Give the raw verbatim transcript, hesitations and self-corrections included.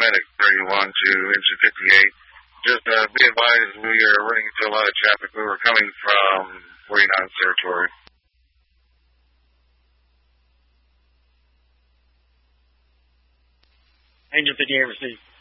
Atlantic thirty-one to engine fifty-eight. Just uh, be advised, we are running into a lot of traffic. We were coming from forty-nine territory. Engine fifty-eight received.